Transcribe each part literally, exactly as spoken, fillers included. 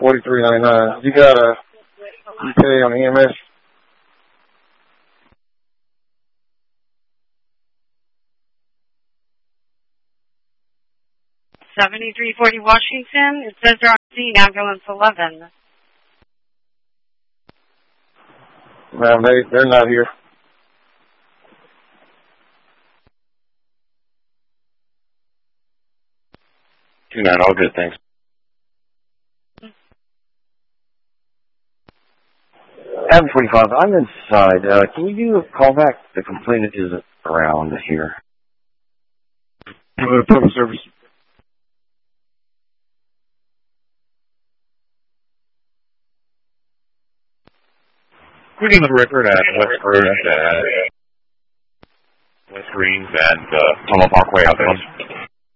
forty-three ninety-nine. You got a E P A on E M S? seventy-three forty Washington. It says they're on scene, ambulance eleven. Ma'am, they, they're not here. two nine, all good, thanks. Adam forty-five, I'm inside. Uh, can you do a callback? The complainant isn't around here. Public service. We can record at West Road at West Greens and uh, Tunnel Parkway out there.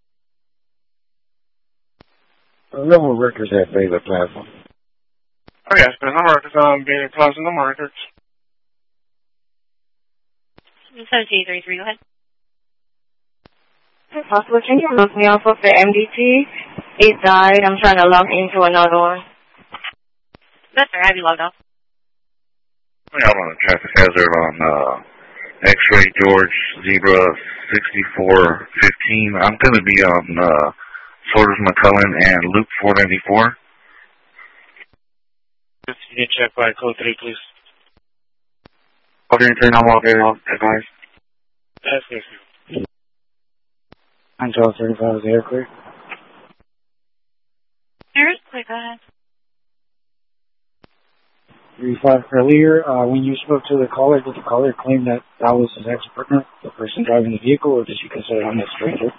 No more records at Baylor Plaza. Oh, yes, but no records on Baylor Plaza, no more records. seventeen thirty-three, go ahead. Possible, can you look me off of the M D T? It died. I'm trying to log into another one. That's fair. Have you logged off? Yeah, I'm on a traffic hazard on uh, X-Ray George Zebra sixty-four fifteen. I'm going to be on uh, Sorters McCullen and Loop four ninety-four. You need to check by code three, please. Code three, I'm all good. Advice. That's good. I'm twelve thirty-five, is the air clear? Air is clear, go ahead. thirty-five earlier, uh, when you spoke to the caller, did the caller claim that that was his ex-partner, the person driving the vehicle, or did you consider him a stranger?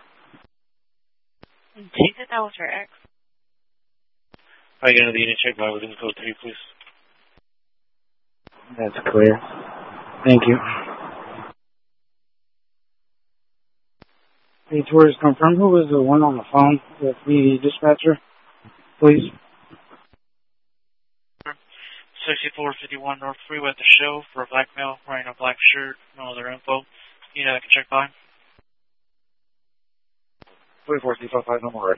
She said that was her ex. I get another unit check by within code three, please. That's clear. Thank you. The tourist confirm who was the one on the phone with the dispatcher, please. sixty-four fifty-one North Freeway at the show for a black male wearing a black shirt, no other info. You know, I can check by. twenty-four C five five, no more.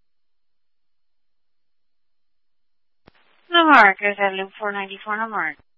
No more. Goes at Loop four ninety-four, no more.